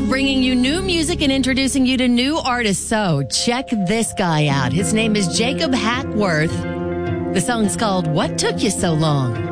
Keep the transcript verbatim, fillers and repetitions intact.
love bringing you new music and introducing you to new artists. So check this guy out. His name is Jacob Hackworth. The song's called What Took You So Long?